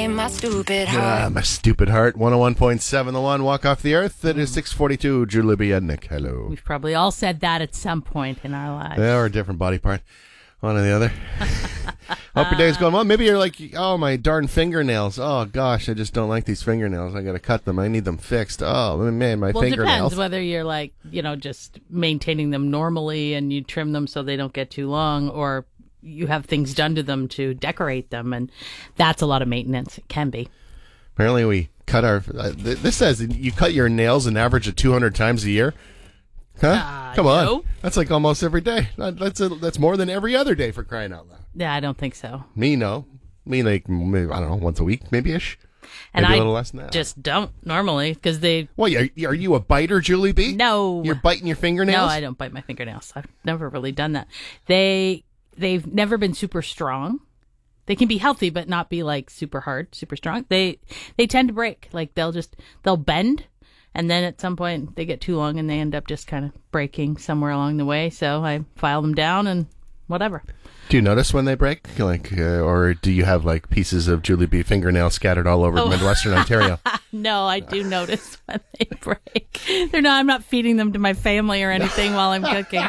away my stupid heart. My stupid heart. 101.7 The One. Walk off the earth. It is 6:42. Julie B. and Nick. Hello. We've probably all said that at some point in our lives. Yeah, or a different body part. One or the other. Hope your day's going well. Maybe you're like, oh, my darn fingernails. Oh, gosh, I just don't like these fingernails. I got to cut them. I need them fixed. Oh, man, my fingernails. Well, it depends whether you're like, just maintaining them normally and you trim them so they don't get too long, or you have things done to them to decorate them, and that's a lot of maintenance. It can be. Apparently we cut our... this says you cut your nails an average of 200 times a year. Huh? Come on. No. That's like almost every day. That's more than every other day, for crying out loud. Yeah, I don't think so. Me, no. Me, like, maybe, I don't know, once a week, maybe-ish. And maybe I a little less than that. just don't normally, because they... Well, are you a biter, Julie B? No. You're biting your fingernails? No, I don't bite my fingernails. I've never really done that. They've never been super strong. They can be healthy, but not be like super hard, super strong. They tend to break. Like they'll bend, and then at some point they get too long and they end up just kind of breaking somewhere along the way. So I file them down and whatever. Do you notice when they break? Like, or do you have like pieces of Julie B fingernails scattered all over Midwestern Ontario? No, I do notice when they break. I'm not feeding them to my family or anything while I'm cooking.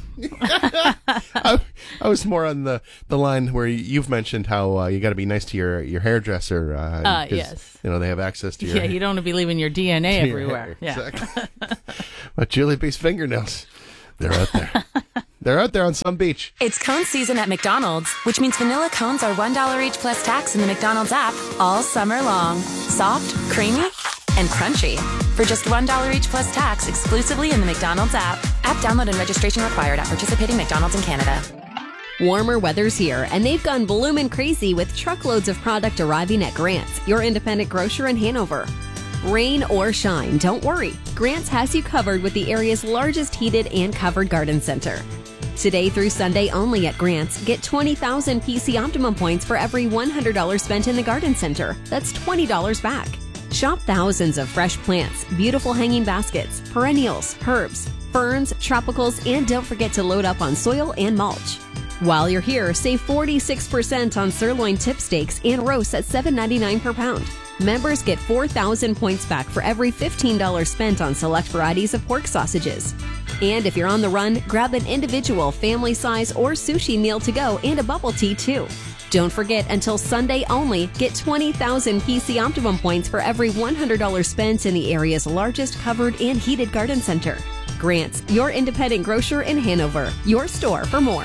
I was more on the line where you've mentioned how you got to be nice to your hairdresser. Yes. They have access to your... Yeah, you don't want to be leaving your DNA everywhere. Your hair. Yeah. Exactly. But Julie B's fingernails, they're out there. They're out there on some beach. It's cone season at McDonald's, which means vanilla cones are $1 each plus tax in the McDonald's app all summer long. Soft, creamy, and crunchy. For just $1 each plus tax exclusively in the McDonald's app. App download and registration required at participating McDonald's in Canada. Warmer weather's here, and they've gone bloomin' crazy with truckloads of product arriving at Grant's, your independent grocer in Hanover. Rain or shine, don't worry. Grant's has you covered with the area's largest heated and covered garden center. Today through Sunday only at Grant's, get 20,000 PC Optimum points for every $100 spent in the garden center. That's $20 back. Shop thousands of fresh plants, beautiful hanging baskets, perennials, herbs, ferns, tropicals, and don't forget to load up on soil and mulch. While you're here, save 46% on sirloin tip steaks and roasts at $7.99 per pound. Members get 4,000 points back for every $15 spent on select varieties of pork sausages. And if you're on the run, grab an individual, family size, or sushi meal to go and a bubble tea too. Don't forget, until Sunday only, get 20,000 PC Optimum points for every $100 spent in the area's largest covered and heated garden center. Grant's, your independent grocer in Hanover. Your store for more.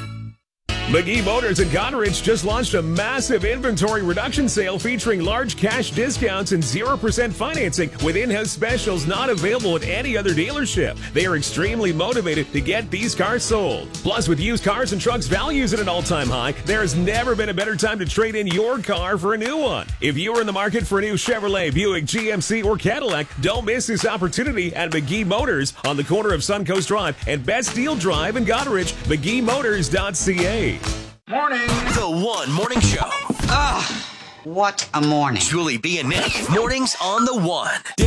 McGee Motors in Goderich just launched a massive inventory reduction sale featuring large cash discounts and 0% financing with in-house specials not available at any other dealership. They are extremely motivated to get these cars sold. Plus, with used cars and trucks values at an all-time high, there has never been a better time to trade in your car for a new one. If you are in the market for a new Chevrolet, Buick, GMC, or Cadillac, don't miss this opportunity at McGee Motors on the corner of Suncoast Drive and Bastille Drive in Goderich, McGeeMotors.ca. Morning. The One Morning Show. What a morning. Julie B and Nick. Mornings on The One.